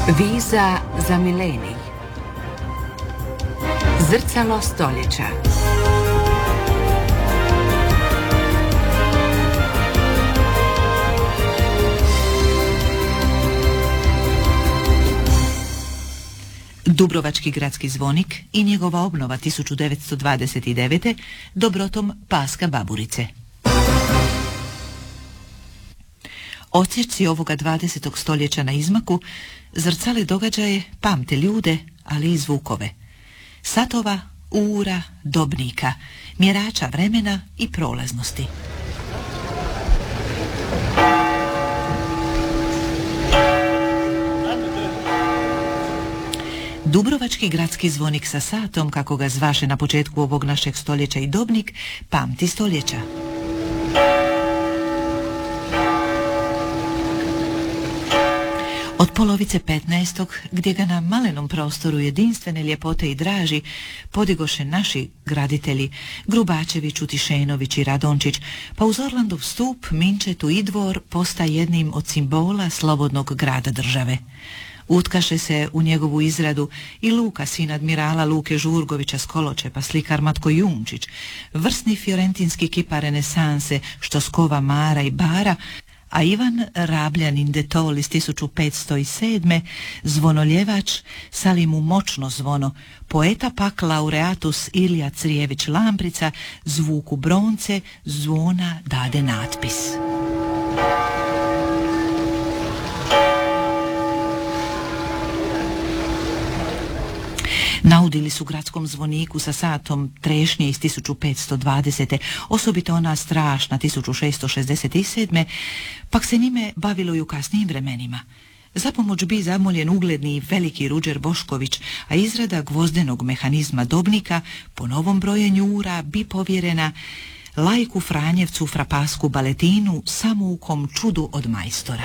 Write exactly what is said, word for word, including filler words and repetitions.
Viza za milenij. Zrcalo stoljeća. Dubrovački gradski zvonik i njegova obnova tisuću devetsto dvadeset devete dobrotom Paska Baburice. Odsječci ovoga dvadesetog stoljeća na izmaku zrcale događaje, pamte ljude, ali i zvukove. Satova, ura, dobnika, mjerača vremena i prolaznosti. Dubrovački gradski zvonik sa satom, kako ga zvaše na početku ovog našeg stoljeća i dobnik, pamti stoljeća. Od polovice petnaestog, gdje ga na malenom prostoru jedinstvene ljepote i draži podigoše naši graditelji Grubačević, Utišenović i Radončić, pa uz Orlandov stup, Minčetu i dvor postaje jednim od simbola slobodnog grada države. Utkaše se u njegovu izradu i Luka, sin admirala Luke Žurgovića s Koločepa, slikar Matko Junčić, vrsni fiorentinski kipar renesanse što skova Mara i Bara, a Ivan Rabljanin de Tol iz tisuću petsto sedme, zvonoljevač, sali mu moćno zvono, poeta pak laureatus Ilija Crijević Lamprica, zvuku bronce, zvona dade natpis. Naudili su gradskom zvoniku sa satom trešnje iz tisuću petsto dvadesete, osobito ona strašna tisuću šesto šezdeset sedme, pak se njime bavilo i u kasnijim vremenima. Za pomoć bi zamoljen ugledni veliki Ruđer Bošković, a izrada gvozdenog mehanizma dobnika po novom brojenju ura bi povjerena laiku Franjevcu Frapasku Baletinu, samoukom čudu od majstora.